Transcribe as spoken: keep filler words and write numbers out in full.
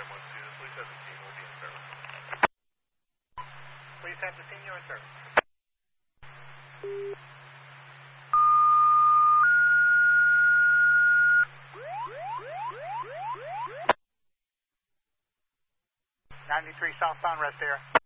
one two, please have the team, we'll be in service. Please have the team, you're in service. ninety-three southbound, rest area.